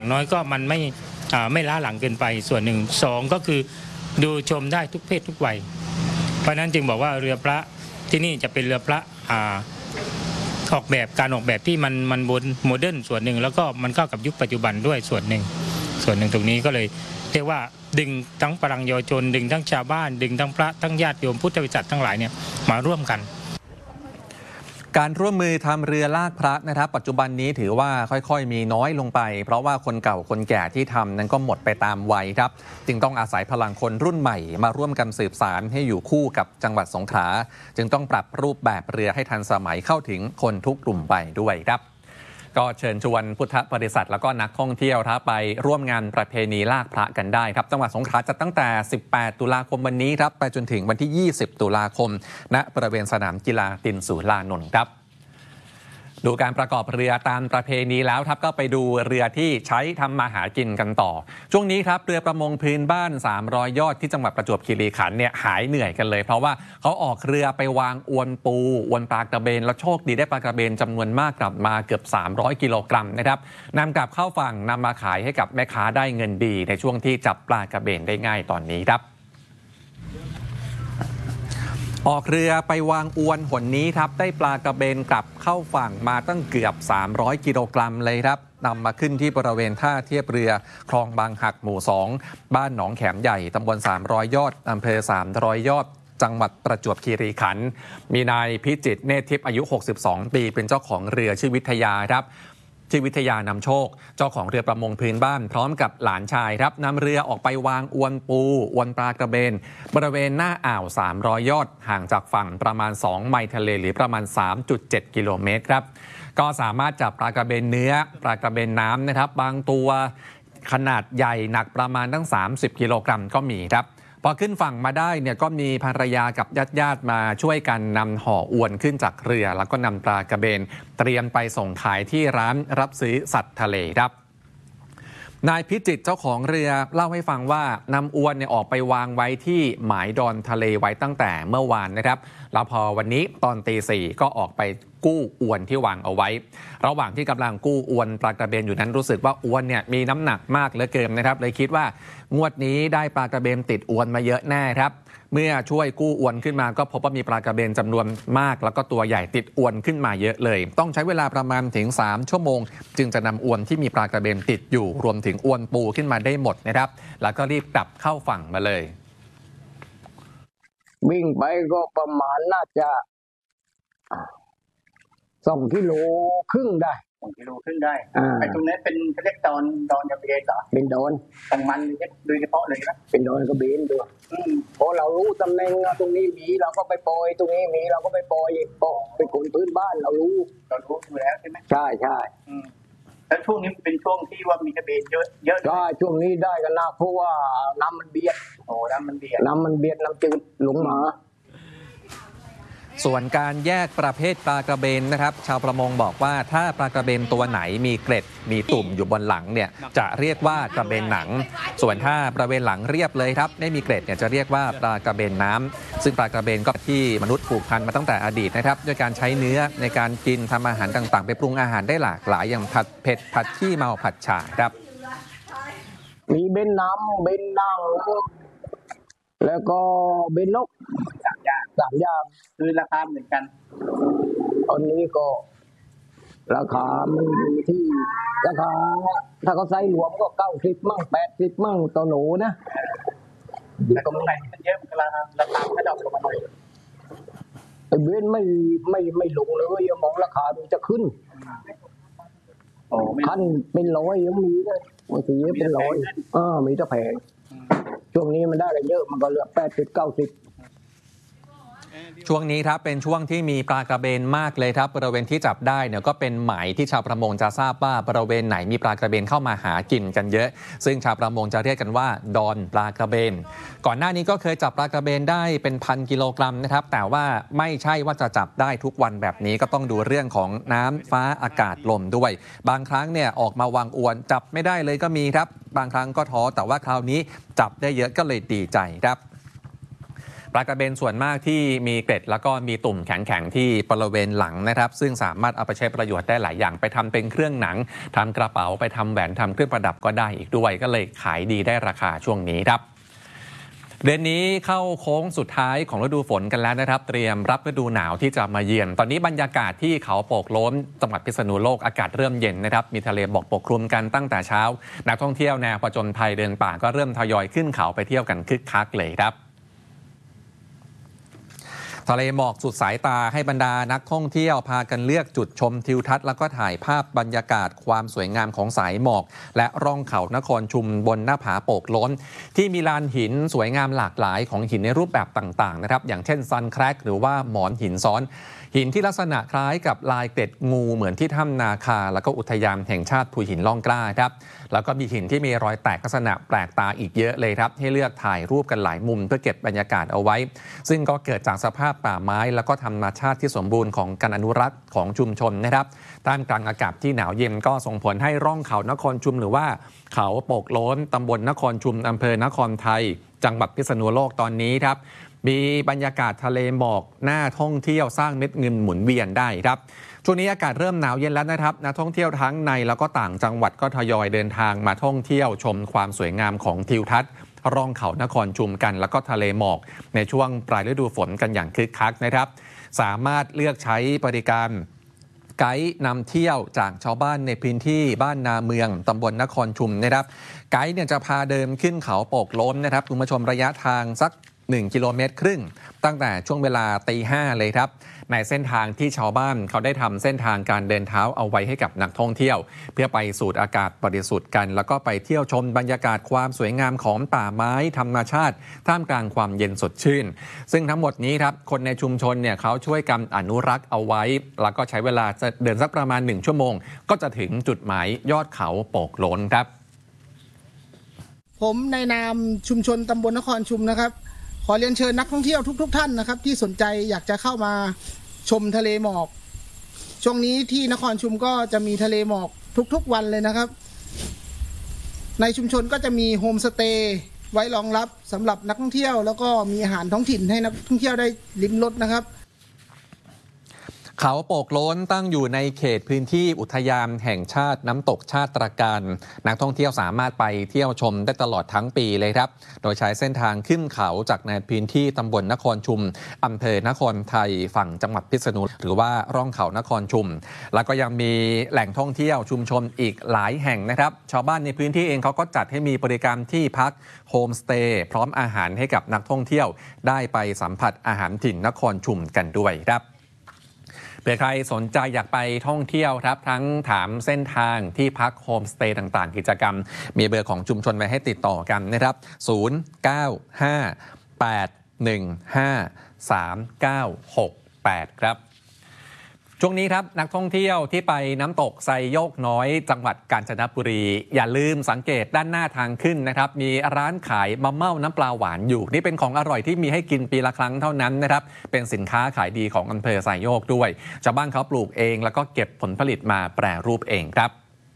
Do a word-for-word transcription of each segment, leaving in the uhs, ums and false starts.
น้อยก็มันไม่ไม่ล้าหลังเกินไปส่วนหนึ่งสองก็คือดูชมได้ทุกเพศทุกวัยเพราะนั้นจึงบอกว่าเรือพระที่นี่จะเป็นเรือพระออกแบบการออกแบบที่มันมันบนโมเดิร์นส่วนหนึ่งแล้วก็มันเข้ากับยุคปัจจุบันด้วยส่วนหนึ่งส่วนหนึ่งตรงนี้ก็เลยเรียกว่าดึงทั้งพลังเยาวชนดึงทั้งชาวบ้านดึงทั้งพระทั้งญาติโยมพุทธบริษัททั้งหลายเนี่ยมาร่วมกันการร่วมมือทำเรือลากพระนะครับปัจจุบันนี้ถือว่าค่อยๆมีน้อยลงไปเพราะว่าคนเก่าคนแก่ที่ทำนั้นก็หมดไปตามวัยครับจึงต้องอาศัยพลังคนรุ่นใหม่มาร่วมกันสืบสานให้อยู่คู่กับจังหวัดสงขลาจึงต้องปรับรูปแบบเรือให้ทันสมัยเข้าถึงคนทุกกลุ่มไปด้วยครับก็เชิญชวนพุทธบริษัทแล้วก็นักท่องเที่ยวครับไปร่วมงานประเพณีลากพระกันได้ครับจังหวัดสงขลาจัดตั้งแต่สิบแปดตุลาคมวันนี้ครับไปจนถึงวันที่ยี่สิบตุลาคมณบริเวณสนามกีฬาตินสุรานนท์ครับดูการประกอบเรือตามประเพณีแล้วครับก็ไปดูเรือที่ใช้ทำมาหากินกันต่อช่วงนี้ครับเรือประมงพื้นบ้านสามร้อยยอดที่จังหวัดประจวบคีรีขันธ์เนี่ยหายเหนื่อยกันเลยเพราะว่าเขาออกเรือไปวางอวนปูอวนปลากระเบนแล้วโชคดีได้ปลากระเบนจำนวนมากกลับมาเกือบสามร้อยกิโลกรัมนะครับนำกลับเข้าฝั่งนำมาขายให้กับแม่ค้าได้เงินดีในช่วงที่จับปลากระเบนได้ง่ายตอนนี้ครับออกเรือไปวางอวนหนนี้ครับได้ปลากระเบนกลับเข้าฝั่งมาตั้งเกือบสามร้อยกิโลกรัมเลยครับนำมาขึ้นที่บริเวณท่าเทียบเรือคลองบางหักหมู่สองบ้านหนองแขมใหญ่ตำบลสามร้อยยอดอำเภอสามร้อยยอดจังหวัดประจวบคีรีขันธ์มีนายพิจิตรเนตรทิพย์อายุหกสิบสองปีเป็นเจ้าของเรือชื่อวิทยาครับที่วิทยานำโชคเจ้าของเรือประมงพื้นบ้านพร้อมกับหลานชายครับนำเรือออกไปวางอวนปูอวนปลากระเบนบริเวณหน้าอ่าวสามร้อยยอดห่างจากฝั่งประมาณสองไมล์ทะเลหรือประมาณ สามจุดเจ็ด กิโลเมตรครับก็สามารถจับปลากระเบนเนื้อปลากระเบนน้ำนะครับบางตัวขนาดใหญ่หนักประมาณตั้งสามสิบกิโลกรัมก็มีครับพอขึ้นฝั่งมาได้เนี่ยก็มีภรรยากับญาติๆมาช่วยกันนำห่ออวนขึ้นจากเรือแล้วก็นำปลากระเบนเตรียมไปส่งขายที่ร้านรับซื้อสัตว์ทะเลครับนายพิจิตรเจ้าของเรือเล่าให้ฟังว่านำอวนเนี่ยออกไปวางไว้ที่หมายดอนทะเลไว้ตั้งแต่เมื่อวานนะครับแล้วพอวันนี้ตอนตีสี่ก็ออกไปกู้อวนที่วางเอาไว้ระหว่างที่กำลังกู้อวนปลากระเบนอยู่นั้นรู้สึกว่าอวนเนี่ยมีน้ำหนักมากเหลือเกินนะครับเลยคิดว่างวดนี้ได้ปลากระเบนติดอวนมาเยอะแน่ครับเมื่อช่วยกู้อวนขึ้นมาก็พบว่ามีปลากระเบนจำนวนมากแล้วก็ตัวใหญ่ติดอวนขึ้นมาเยอะเลยต้องใช้เวลาประมาณถึงสามชั่วโมงจึงจะนำอวนที่มีปลากระเบนติดอยู่รวมถึงอวนปูขึ้นมาได้หมดนะครับแล้วก็รีบกลับเข้าฝั่งมาเลยวิ่งไปก็ประมาณน่าจะสองกิโลครึ่งได้สองกิโลครึ่งได้ไอ้ตรงนี้เป็นเขาเรียกดอนดอนกระเบนเหรอเป็นดอนของมันโดยเฉพาะเลยนะเป็นดอนกระเบนด้วยเพราะเรารู้ตำแหน่งตรงนี้มีเราก็ไปปล่อยตรงนี้มีเราก็ไปปล่อยปล่อยเป็นคนพื้นบ้านเรารู้เรารู้อยู่แล้วใช่ไหมใช่ใช่แล้วช่วงนี้เป็นช่วงที่ว่ามีกระเบนเยอะเยอะใช่ช่วงนี้ได้กันนะเพราะว่าน้ำมันเบียดโอ้น้ำมันเบียดน้ำมันเบียดน้ำจืดหลงมาส่วนการแยกประเภทปลากระเบนนะครับชาวประมงบอกว่าถ้าปลากระเบนตัวไหนมีเกล็ดมีตุ่มอยู่บนหลังเนี่ยจะเรียกว่ากระเบนหนังส่วนถ้าบริเวณหลังเรียบเลยครับไม่มีเกล็ดเนี่ยจะเรียกว่าปลากระเบนน้ำซึ่งปลากระเบนก็ที่มนุษย์ผูกพันมาตั้งแต่อดีตนะครับด้วยการใช้เนื้อในการกินทำอาหารต่างๆไปปรุงอาหารได้หลากหลายอย่างผัดเผ็ดผัดขี้เมาผัดฉ่าครับมีเบนน้ำเบนนั่งแล้วก็เบนนกสามอย่างสามอย่างคือราคาเหมือนกันตอนนี้ก็ราคามันอยู่ที่ราคาถ้าเขาใส่รวมก็เก้าสิบมั่งแปดสิบมั่งต่อหนูนะแต่ก็ไม่มันเยอะราคาราคาไม่ดอกลงมาหน่อยไอ้เบนไม่ไม่ไม่ลงเลยมองราคามันจะขึ้นขั้นเป็นร้อยยังมีเลยบางทีเป็นร้อยเออมีแต่แพงช่วงนี้มันได้อะไรเยอะมันก็เหลือแปดสิบเก้าสิบช่วงนี้ครับเป็นช่วงที่มีปลากระเบนมากเลยครับบริเวณที่จับได้เนี่ยก็เป็นหมายที่ชาวประมงจะทราบว่าบริเวณไหนมีปลากระเบนเข้ามาหากินกันเยอะซึ่งชาวประมงจะเรียกกันว่าดอนปลากระเบนก่อนหน้านี้ก็เคยจับปลากระเบนได้เป็นพันกิโลกรัมนะครับแต่ว่าไม่ใช่ว่าจะจับได้ทุกวันแบบนี้ก็ต้องดูเรื่องของน้ำฟ้าอากาศลมด้วยบางครั้งเนี่ยออกมาวางอวนจับไม่ได้เลยก็มีครับบางครั้งก็ท้อแต่ว่าคราวนี้จับได้เยอะก็เลยดีใจครับปลากระเบนส่วนมากที่มีเกล็ดแล้วก็มีตุ่มแข็งๆที่บริเวณหลังนะครับซึ่งสามารถเอาไปใช้ประโยชน์ได้หลายอย่างไปทำเป็นเครื่องหนังทำกระเป๋าไปทำแหวนทำเครื่องประดับก็ได้อีกด้วยก็เลยขายดีได้ราคาช่วงนี้ครับเดือนนี้เข้าโค้งสุดท้ายของฤดูฝนกันแล้วนะครับเตรียมรับฤดูหนาวที่จะมาเยือนตอนนี้บรรยากาศที่เขาโปกโล้นจังหวัดพิษณุโลกอากาศเริ่มเย็นนะครับมีทะเลหมอกปกคลุมกันตั้งแต่เช้านักท่องเที่ยวแนวผจญภัยเดินป่าก็เริ่มทยอยขึ้นเขาไปเที่ยวกันคึกคักเลยครับทะเลหมอกสุดสายตาให้บรรดานักท่องเที่ยวพากันเลือกจุดชมทิวทัศน์แล้วก็ถ่ายภาพบรรยากาศความสวยงามของสายหมอกและร่องเขานครชุมบนหน้าผาโปกโล้นที่มีลานหินสวยงามหลากหลายของหินในรูปแบบต่างๆนะครับอย่างเช่นซันแครกหรือว่าหมอนหินซ้อนหินที่ลักษณะคล้ายกับลายเกล็ดงูเหมือนที่ถ้ำนาคาแล้วก็อุทยานแห่งชาติภูหินล่องกล้าครับแล้วก็มีหินที่มีรอยแตกลักษณะแปลกตาอีกเยอะเลยครับให้เลือกถ่ายรูปกันหลายมุมเพื่อเก็บบรรยากาศเอาไว้ซึ่งก็เกิดจากสภาพป่าไม้แล้วก็ธรรมชาติที่สมบูรณ์ของการอนุรักษ์ของชุมชนนะครับท่ามกลางอากาศที่หนาวเย็นก็ส่งผลให้ร่องเขานครชุมหรือว่าเขาโปกโล้นตำบลนครชุมอำเภอนครไทยจังหวัดพิษณุโลกตอนนี้ครับมีบรรยากาศทะเลหมอกน่าท่องเที่ยวสร้างเม็ดเงินหมุนเวียนได้ครับช่วงนี้อากาศเริ่มหนาวเย็นแล้วนะครับนักท่องเที่ยวทั้งในแล้วก็ต่างจังหวัดก็ทยอยเดินทางมาท่องเที่ยวชมความสวยงามของทิวทัศน์ร่องเขานครชุมกันแล้วก็ทะเลหมอกในช่วงปลายฤดูฝนกันอย่างคึกคักนะครับสามารถเลือกใช้บริการไกด์นำเที่ยวจากชาวบ้านในพื้นที่บ้านนาเมืองตำบลนครชุมนะครับไกด์เนี่ยจะพาเดินขึ้นเขาโปกโล้นนะครับคุณผู้ชมระยะทางสักหนึ่งกิโลเมตรครึ่งตั้งแต่ช่วงเวลาตีห้าเลยครับในเส้นทางที่ชาวบ้านเขาได้ทำเส้นทางการเดินเท้าเอาไว้ให้กับนักท่องเที่ยวเพื่อไปสูดอากาศบริสุทธิ์กันแล้วก็ไปเที่ยวชมบรรยากาศความสวยงามของป่าไม้ธรรมชาติท่ามกลางความเย็นสดชื่นซึ่งทั้งหมดนี้ครับคนในชุมชนเนี่ยเขาช่วยกันอนุรักษ์เอาไว้แล้วก็ใช้เวลาเดินสักประมาณหนึ่งชั่วโมงก็จะถึงจุดหมายยอดเขาโปกโล้นครับผมในนามชุมชนตำบลนครชุมนะครับขอเรียนเชิญนักท่องเที่ยวทุกๆท่านนะครับที่สนใจอยากจะเข้ามาชมทะเลหมอกช่วงนี้ที่นครชุมก็จะมีทะเลหมอกทุกๆวันเลยนะครับในชุมชนก็จะมีโฮมสเตย์ไว้รองรับสำหรับนักท่องเที่ยวแล้วก็มีอาหารท้องถิ่นให้นักท่องเที่ยวได้ลิ้มรสนะครับเขาโปกโล้นตั้งอยู่ในเขตพื้นที่อุทยานแห่งชาติน้ำตกชาติตระการนักท่องเที่ยวสามารถไปเที่ยวชมได้ตลอดทั้งปีเลยครับโดยใช้เส้นทางขึ้นเขาจากในพื้นที่ตำบลนครชุมอำเภอนครไทยฝั่งจังหวัดพิษณุหรือว่าร่องเขานครชุมแล้วก็ยังมีแหล่งท่องเที่ยวชุมชนอีกหลายแห่งนะครับชาวบ้านในพื้นที่เองเขาก็จัดให้มีบริการที่พักโฮมสเตย์พร้อมอาหารให้กับนักท่องเที่ยวได้ไปสัมผัสอาหารถิ่นนครชุมกันด้วยครับเผื่อใครสนใจอยากไปท่องเที่ยวครับทั้งถามเส้นทางที่พักโฮมสเตย์ต่างๆกิจกรรมมีเบอร์ของชุมชนไว้ให้ติดต่อกันนะครับศูนย์ เก้า ห้า แปด หนึ่ง ห้า สาม เก้า หก แปดครับช่วงนี้ครับนักท่องเที่ยวที่ไปน้ำตกไซโยกน้อยจังหวัดกาญจนบุรีอย่าลืมสังเกตด้านหน้าทางขึ้นนะครับมีร้านขายมะเม่าน้ำปลาหวานอยู่นี่เป็นของอร่อยที่มีให้กินปีละครั้งเท่านั้นนะครับเป็นสินค้าขายดีของอำเภอไซโยกด้วยชาวบ้านเขาปลูกเองแล้วก็เก็บผลผลิตมาแปรรูปเองครับ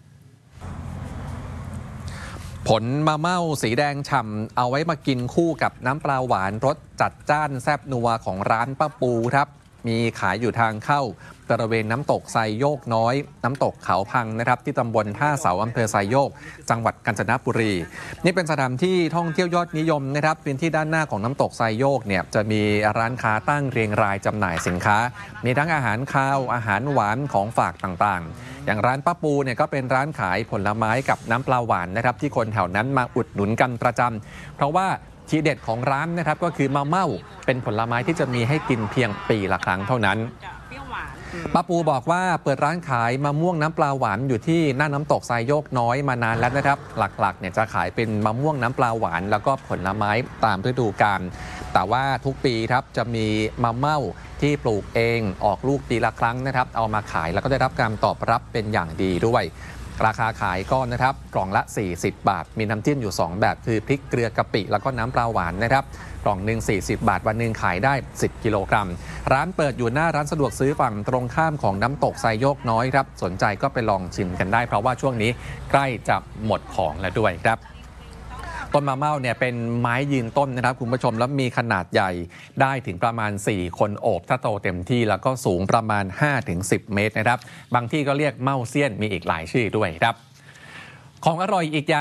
ผลมะเม่าสีแดงฉ่ำเอาไว้มากินคู่กับน้ำปลาหวานรสจัดจ้านแซ่บนัวของร้านป้าปูครับมีขายอยู่ทางเข้าบริเวณน้ำตกไซโยกน้อยน้ำตกเขาพังนะครับที่ตำบลท่าเสาอำเภอไซโยกจังหวัดกาญจนบุรีนี่เป็นสถานที่ท่องเที่ยวยอดนิยมนะครับพื้นที่ด้านหน้าของน้ำตกไซโยกเนี่ยจะมีร้านค้าตั้งเรียงรายจำหน่ายสินค้ามีทั้งอาหารคาวอาหารหวานของฝากต่างๆอย่างร้านป้าปูเนี่ยก็เป็นร้านขายผลไม้กับน้ำปลาหวานนะครับที่คนแถวนั้นมาอุดหนุนกันประจำเพราะว่าทีเด็ดของร้านนะครับก็คือมะเม่าเป็นผลไม้ที่จะมีให้กินเพียงปีละครั้งเท่านั้นป้าปูบอกว่าเปิดร้านขายมะม่วงน้ำปลาหวานอยู่ที่หน้าน้ำตกไซโยกน้อยมานานแล้วนะครับหลักๆเนี่ยจะขายเป็นมะม่วงน้ำปลาหวานแล้วก็ผลไม้ตามฤดูกาลแต่ว่าทุกปีครับจะมีมะเม่าที่ปลูกเองออกลูกปีละครั้งนะครับเอามาขายแล้วก็ได้รับการตอบรับเป็นอย่างดีด้วยราคาขายก็นะครับกล่องละสี่สิบบาทมีน้ำจิ้มอยู่สองแบบคือพริกเกลือกะปิแล้วก็น้ำปลาหวานนะครับกล่องหนึ่งสี่สิบบาทวันหนึ่งขายได้สิบกิโลกรัมร้านเปิดอยู่หน้าร้านสะดวกซื้อฝั่งตรงข้ามของน้ำตกไซโยกน้อยครับสนใจก็ไปลองชิมกันได้เพราะว่าช่วงนี้ใกล้จะหมดของแล้วด้วยครับต้นมะเม่าเนี่ยเป็นไม้ยืนต้นนะครับคุณผู้ชมแล้วมีขนาดใหญ่ได้ถึงประมาณสี่คนโอบถ้าโตเต็มที่แล้วก็สูงประมาณ ห้าถึงสิบ เมตรนะครับบางที่ก็เรียกเม่าเซียนมีอีกหลายชื่อด้วยครับของอร่อยอีกอย่าง